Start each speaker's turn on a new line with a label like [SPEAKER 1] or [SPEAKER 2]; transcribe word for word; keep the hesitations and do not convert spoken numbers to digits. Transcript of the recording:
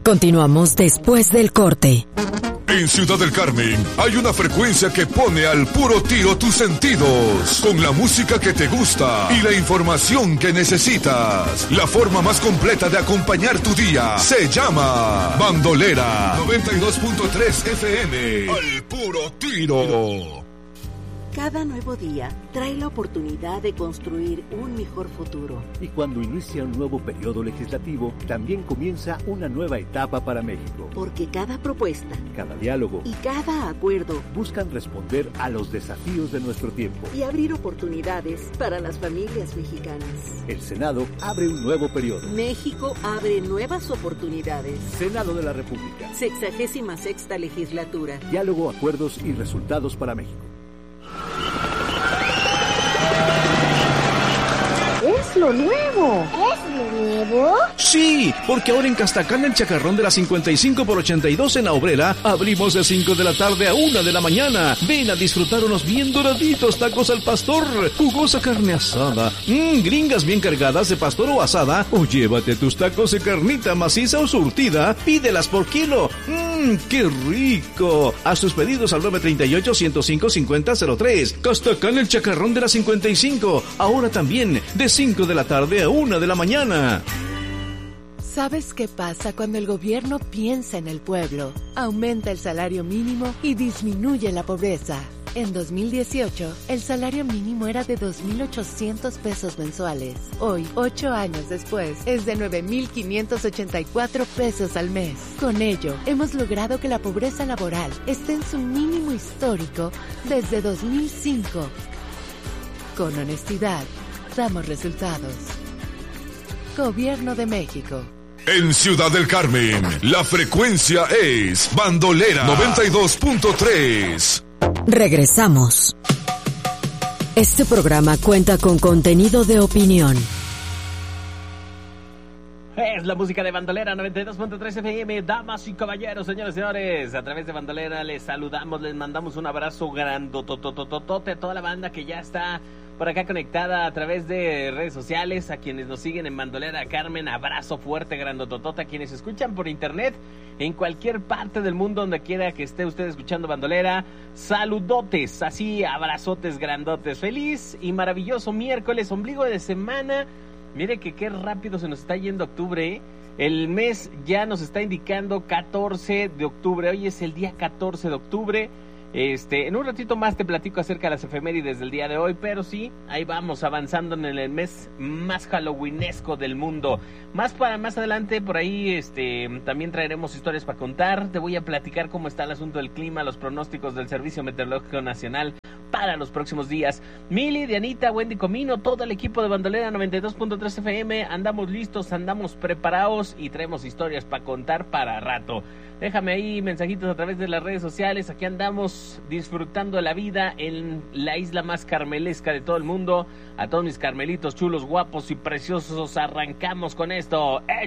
[SPEAKER 1] Continuamos después del corte.
[SPEAKER 2] En Ciudad del Carmen hay una frecuencia que pone al puro tiro tus sentidos, con la música que te gusta y la información que necesitas. La forma más completa de acompañar tu día se llama Bandolera noventa y dos punto tres F M. Al puro tiro.
[SPEAKER 3] Cada nuevo día trae la oportunidad de construir un mejor futuro.
[SPEAKER 4] Y cuando inicia un nuevo periodo legislativo, también comienza una nueva etapa para México.
[SPEAKER 3] Porque cada propuesta,
[SPEAKER 4] cada diálogo
[SPEAKER 3] y cada acuerdo
[SPEAKER 4] buscan responder a los desafíos de nuestro tiempo
[SPEAKER 3] y abrir oportunidades para las familias mexicanas.
[SPEAKER 4] El Senado abre un nuevo periodo.
[SPEAKER 3] México abre nuevas oportunidades.
[SPEAKER 4] Senado de la República.
[SPEAKER 3] Sexagésima sexta legislatura.
[SPEAKER 4] Diálogo, acuerdos y resultados para México.
[SPEAKER 5] ¡Es lo nuevo! ¿Es lo nuevo?
[SPEAKER 6] Sí, porque ahora en Castacán, el chacarrón de la cincuenta y cinco por ochenta y dos en la Obrera, abrimos de cinco de la tarde a una de la mañana. Ven a disfrutar unos bien doraditos tacos al pastor, jugosa carne asada, mmm, gringas bien cargadas de pastor o asada, o llévate tus tacos de carnita maciza o surtida, pídelas por kilo. Mmm, qué rico. Haz tus pedidos al nueve tres ocho, ciento cinco, cincuenta cero tres. Castacán, el chacarrón de la cincuenta y cinco, ahora también de cinco de la tarde a una de la mañana.
[SPEAKER 7] ¿Sabes qué pasa cuando el gobierno piensa en el pueblo? Aumenta el salario mínimo y disminuye la pobreza. En dos mil dieciocho, el salario mínimo era de dos mil ochocientos pesos mensuales. Hoy, ocho años después, es de nueve mil quinientos ochenta y cuatro pesos al mes. Con ello, hemos logrado que la pobreza laboral esté en su mínimo histórico desde dos mil cinco. Con honestidad, damos resultados. Gobierno de México.
[SPEAKER 2] En Ciudad del Carmen, la frecuencia es Bandolera noventa y dos punto tres.
[SPEAKER 1] Regresamos. Este programa cuenta con contenido de opinión.
[SPEAKER 8] Es la música de Bandolera noventa y dos punto tres F M. Damas y caballeros, señores y señores, a través de Bandolera les saludamos, les mandamos un abrazo grandototototote a toda la banda que ya está por acá conectada a través de redes sociales, a quienes nos siguen en Bandolera Carmen, abrazo fuerte, grandototote, a quienes escuchan por internet en cualquier parte del mundo, donde quiera que esté usted escuchando Bandolera, saludotes, así, abrazotes grandotes, feliz y maravilloso miércoles, ombligo de semana. Mire que qué rápido se nos está yendo octubre, ¿eh? El mes ya nos está indicando catorce de octubre, hoy es el día catorce de octubre. Este, en un ratito más te platico acerca de las efemérides del día de hoy, pero sí, ahí vamos avanzando en el mes más halloweenesco del mundo. Más para más adelante, por ahí, este, también traeremos historias para contar. Te voy a platicar cómo está el asunto del clima, los pronósticos del Servicio Meteorológico Nacional para los próximos días. Mili, Dianita, Wendy Comino, todo el equipo de Bandolera noventa y dos punto tres F M, andamos listos, andamos preparados y traemos historias para contar para rato. Déjame ahí mensajitos a través de las redes sociales. Aquí andamos disfrutando de la vida en la isla más carmelesca de todo el mundo. A todos mis carmelitos chulos, guapos y preciosos, arrancamos con esto.